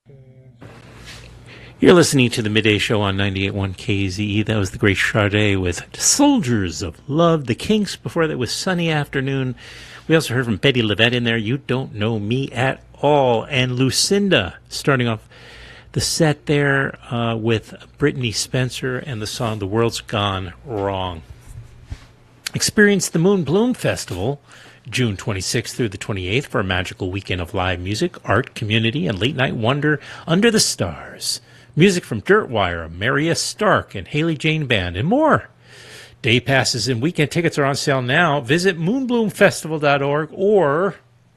You're listening to the Midday Show on 98.1 KZE. That was the Great Sade with Soldiers of Love. The Kinks, before that was Sunny Afternoon. We also heard from Betty Levette in there, You Don't Know Me at All. And Lucinda, starting off the set there with Brittany Spencer and the song The World's Gone Wrong. Experience the Moon Bloom Festival June 26th through the 28th for a magical weekend of live music, art, community, and late-night wonder under the stars. Music from Dirtwire, Marius Stark, and Haley Jane Band, and more. Day passes and weekend tickets are on sale now. Visit moonbloomfestival.org, or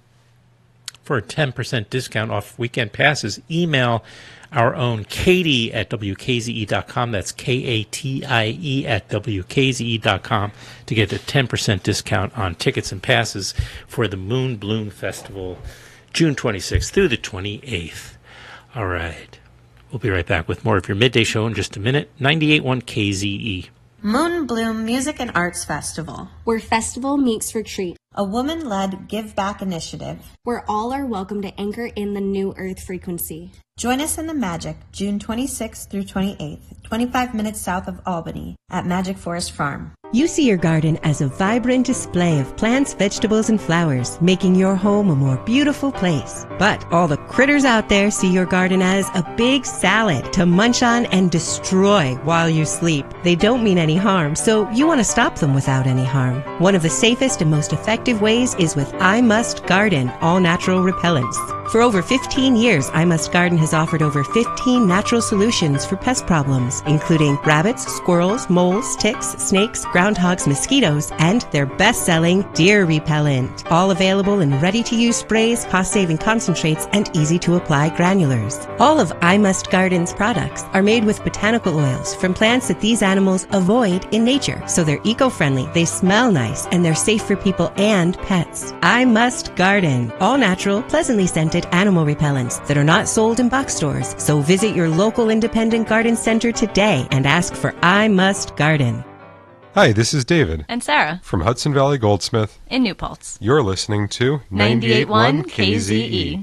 for a 10% discount off weekend passes, email our own Katie at WKZE.com. That's Katie at WKZE.com to get a 10% discount on tickets and passes for the Moon Bloom Festival, June 26th through the 28th. All right. We'll be right back with more of your Midday Show in just a minute. 98.1 KZE. Moon Bloom Music and Arts Festival, where festival meets retreat. A woman-led give-back initiative, where all are welcome to anchor in the new Earth frequency. Join us in the Magic, June 26th through 28th, 25 minutes south of Albany, at Magic Forest Farm. You see your garden as a vibrant display of plants, vegetables, and flowers, making your home a more beautiful place. But all the critters out there see your garden as a big salad to munch on and destroy while you sleep. They don't mean any harm, so you want to stop them without any harm. One of the safest and most effective ways is with I Must Garden all-natural repellents. For over 15 years, I Must Garden has offered over 15 natural solutions for pest problems, including rabbits, squirrels, moles, ticks, snakes, groundhogs, mosquitoes, and their best-selling deer repellent. All available in ready-to-use sprays, cost-saving concentrates, and easy-to-apply granulars. All of I Must Garden's products are made with botanical oils from plants that these animals avoid in nature, so they're eco-friendly, they smell nice, and they're safe for people and pets. I Must Garden. All-natural, pleasantly scented animal repellents that are not sold in box stores. So visit your local independent garden center today and ask for I Must Garden. Hi, this is David. And Sarah. From Hudson Valley Goldsmith. In New Paltz. You're listening to 98.1 KZE.